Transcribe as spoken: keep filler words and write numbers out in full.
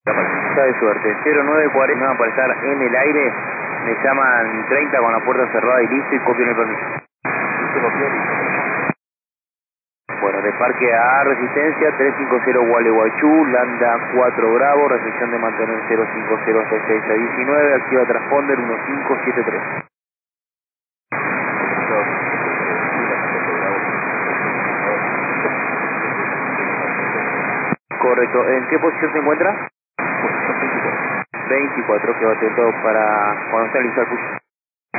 Está de suerte. cero nueve cuarenta para estar en el aire. Me llaman treinta con la puerta cerrada y listo y copian el permiso. Bueno, de Parque A Resistencia trescientos cincuenta Gualeguaychú, Landa cuatro Bravo, recepción de mantener cero cinco cero seis seis diecinueve, activa transponder uno cinco siete tres. Correcto. ¿En qué posición se encuentra? veinticuatro, quedo atento para cuando esté listo el push.